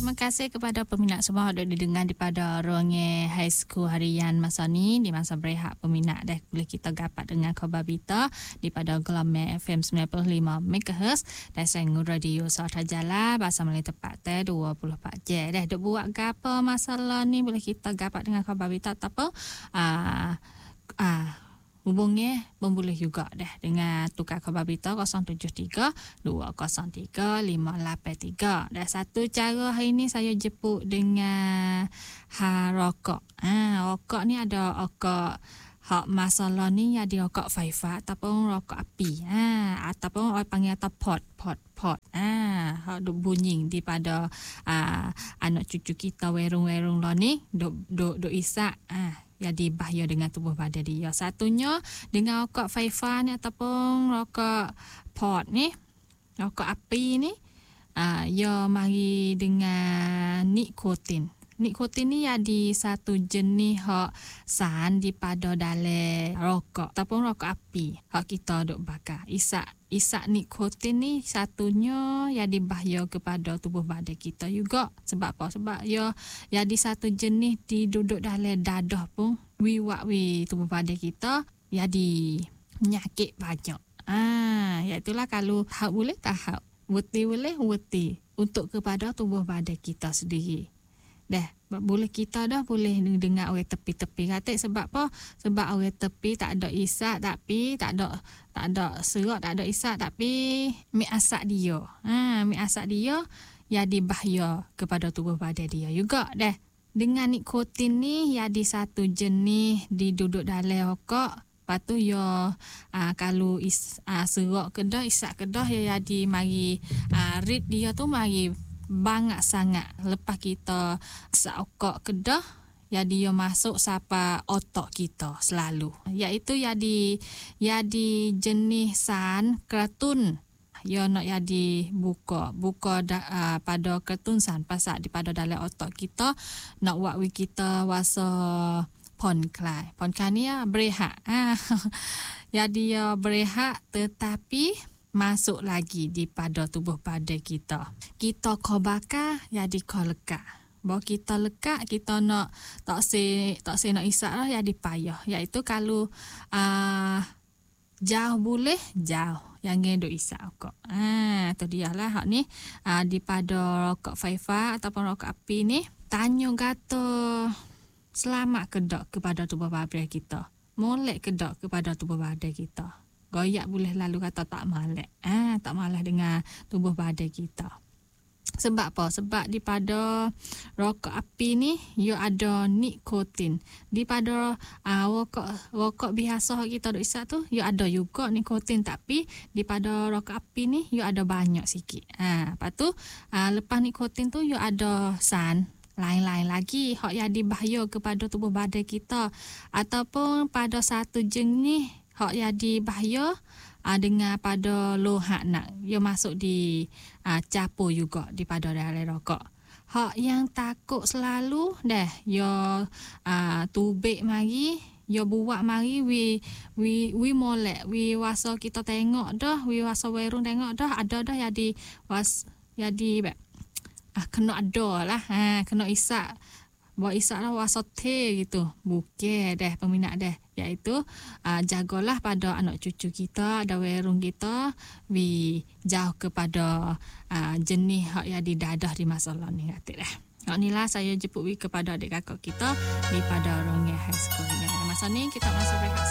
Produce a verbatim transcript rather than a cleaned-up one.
terima kasih kepada peminat semua yang didengar daripada Ruangnya High School harian masa ni. Di masa berehat peminat dah boleh kita dapat dengan khabar berita daripada gelombang F M sembilan puluh lima megahertz dan Sengu Radio Suara Jala bahasa Melayu tepat teh dua puluh empat jam. Dah duk buat gapo masalah ni boleh kita dapat dengan khabar berita ataupun ah ah hubungi boleh juga dah dengan tukar khabar berita kosong tujuh tiga dua kosong tiga lima lapan tiga. Dan satu cara hari ni saya jemput dengan ha rokok. Ha rokok ni ada rokok hak masalah ni ada rokok Faifa ataupun rokok api. Ha ataupun orang panggil atau pot pot pot. Ah, ha duk bunyi di pada ah, anak cucu kita werung-werung lo ni duk duk duk isak. Ah jadi bahaya dengan tubuh badan dia. Satunya dengan rokok Faifa ni ataupun rokok pot ni, rokok api ni, uh, ia mari dengan nikotin. Nikotin ni jadi satu jenis hak san daripada dalam rokok ataupun rokok api hak kita duk bakar. Isak isak nikotin ni satunya jadi bahaya kepada tubuh badan kita juga. Sebab apa? Sebab ia jadi satu jenis diduduk dalam dadah pun wiwak wi tubuh badan kita jadi penyakit banyak. Ah, iaitulah kalau hak boleh tahap, weti boleh weti untuk kepada tubuh badan kita sendiri. Dah, boleh kita dah boleh dengar orang tepi-tepi kata sebab apa? Sebab orang tepi tak ada isak tapi tak ada tak ada serat, tak ada isak tapi mi asak dia. Ha, mi asak dia jadi bahaya kepada tubuh badan dia juga dah. Dengan nikotin ni jadi satu jenis diduduk dalam rokok. Lepas tu ya uh, kalau is, uh, serak kedah, isak kedah ya jadi mari uh, rit dia tu mari banyak sangat. Lepas kita sakok kedah, jadi dia masuk sapa otak kita selalu. Iaitu jadi jadi jenis san kertun. Ya nak jadi buka buka da, uh, pada kertun san pasal di pada dalam otak kita nak buat we kita wasa ponklai. Ponklai ni ya berehat. Ah. Jadi ya berehat tetapi masuk lagi di pada tubuh badan kita. Kita kau bakar jadi kau lekat. Bahawa kita lekat, kita nak tak se tak se nak isak lah jadi payah. Iaitu kalau uh, jauh boleh jauh yang ngeduk isak kok. Ah, tu dia lah hak ni uh, di pada rokok Faifa ataupun rokok api ni tanya kata selamat kedak kepada tubuh badan kita. Molek kedak kepada tubuh badan kita. Goyak boleh lalu kata tak malak. Ah, tak malah dengan tubuh badan kita. Sebab apa? Sebab di pada rokok api ni ia ada nikotin. Di pada uh, rokok rokok biasa kita duk isap tu ia ada juga nikotin tapi di pada rokok api ni ia ada banyak sikit. Ah, lepas tu uh, lepas nikotin tu ia ada san lain-lain lagi hak jadi bahaya kepada tubuh badan kita ataupun pada satu jenis hak jadi bahaya uh, dengan pada lohak nak dia masuk di uh, capur juga di pada dalam rokok. Hak yang takut selalu dah dia uh, tubik mari dia buat mari we we we molek we wasa kita tengok dah we wasa werung tengok dah ada dah jadi was jadi ah kena ada lah ha kena isak buat isak lah wasote gitu. Bukan dah peminat dah. Iaitu uh, jagalah pada anak cucu kita, ada werung kita, we jauh kepada uh, jenis hak yang di dadah di masalah ni kata dah. Hak ni lah saya jemput we kepada adik kakak kita di pada Ruangnya High School. Masa ni kita masuk rehat